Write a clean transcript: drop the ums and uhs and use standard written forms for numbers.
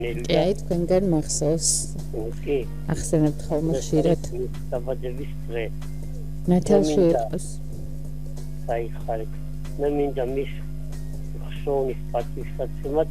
კი, აი თქვენგან მახსოვს. კი. ახსენებთ ხოლმე ხშირად. დაბადების დღე. ნათელში იყოს. საიხარით. მე მინდა მის ხსოვნის პატივსაცემად